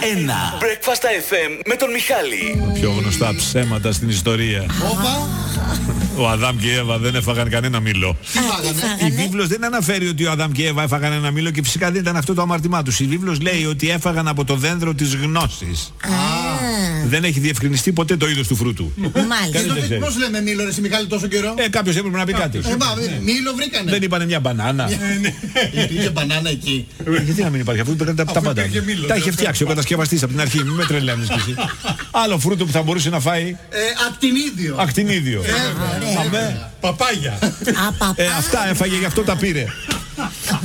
Breakfast FM με τον Μιχάλη. Πιο γνωστά ψέματα στην ιστορία. Ο Αδάμ και η Εύα δεν έφαγαν κανένα μήλο. Η βίβλος δεν αναφέρει ότι ο Αδάμ και η Εύα έφαγαν ένα μήλο και φυσικά δεν ήταν αυτό το αμάρτημά τους. Η βίβλος λέει ότι έφαγαν από το δένδρο της γνώσης. Δεν έχει διευκρινιστεί ποτέ το είδος του φρούτου. Μάλιστα. Πώς λέμε μήλο, ρε Μιχάλη, τόσο καιρό? Κάποιος έπρεπε να πει κάτι. Μήλο βρήκανε. Δεν είπανε μια μπανάνα. Υπήρχε μπανάνα εκεί. Γιατί να μην υπάρχει, αφού υπήρχαν τα πάντα. Τα είχε φτιάξει ο κατασκευαστής από την αρχή. Μην με τρελαίνεις κι εσύ. Άλλο φρούτο που θα μπορούσε να φάει. Ακτινίδιο. Παπάγια. Αυτά έφαγε, γι' αυτό τα πήρε.